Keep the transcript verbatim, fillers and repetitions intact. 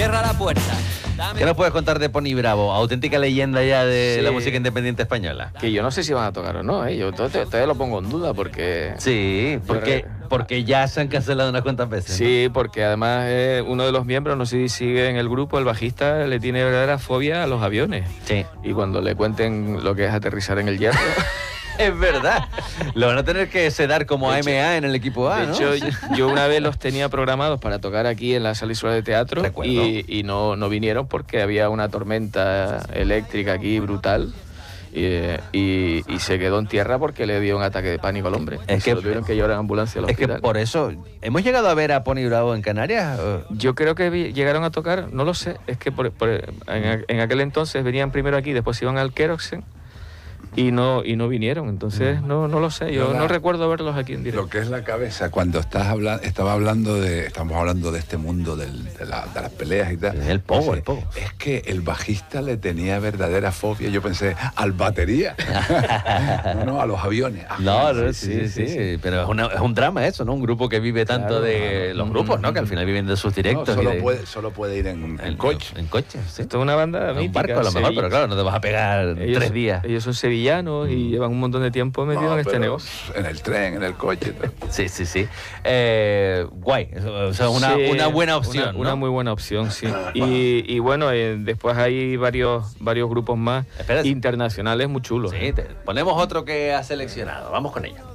Cierra la puerta. Dame... ¿Qué nos puedes contar de Pony Bravo? Auténtica leyenda ya de Sí. la música independiente española. Que yo no sé si van a tocar o no, ¿eh? Yo todavía, todavía lo pongo en duda porque... Sí, porque, Yo- porque ya se han cancelado unas cuantas veces. Sí, porque además eh, uno de los miembros, no sé si sigue en el grupo, el bajista, le tiene verdadera fobia a los aviones. ¿no? Sí. Y cuando le cuenten lo que es aterrizar en el hierro... Es verdad. Lo van a tener que sedar como De A hecho- M A en el equipo A, De ¿no? hecho, yo, yo una vez los tenía programados para tocar aquí en la Sala Insular de Teatro Recuerdo. y, y no, no vinieron porque había una tormenta eléctrica aquí brutal y, eh, y- y se quedó en tierra porque le dio un ataque de pánico al hombre. Es Y se que- lo tuvieron que llevar en ambulancia al Es que hospital. por eso... ¿Hemos llegado a ver a Pony Bravo en Canarias? ¿O? Yo creo que vi- llegaron a tocar, no lo sé, es que por- por- en, a- en aquel entonces venían primero aquí, después iban al Keroxen y no, y no vinieron, entonces no, no lo sé, yo Hola. no recuerdo verlos aquí en directo. Lo que es la cabeza, cuando estás hablando, estaba hablando de, estamos hablando de este mundo del- de, la- de las peleas y tal. El pogo, Pues, el pogo. Es que el bajista le tenía verdadera fobia. Yo pensé, al batería. no, no, a los aviones. Ah, No, no, sí, sí, sí, pero es, una- es un drama eso, ¿no? Un grupo que vive tanto Claro, de claro. los grupos, ¿no? Que al final viven de sus No, directos. y solo, de- puede, solo puede ir en, en en coche. En coche, sí. Esto es una banda En un mítica. barco a lo mejor, Sevilla. pero claro, no te vas a pegar Ellos, tres días. Ellos son sevillanos y llevan un montón de tiempo metidos No, en este pero negocio. En el tren, en el coche. tal. Sí, sí, sí. Eh, guay, o sea, una, Sí, una buena opción, Una, ¿no? una muy buena opción, sí. Y, y bueno, eh, después hay varios, varios grupos más Espera. internacionales muy chulos. Sí, te- ponemos otro que has seleccionado. Vamos con ello.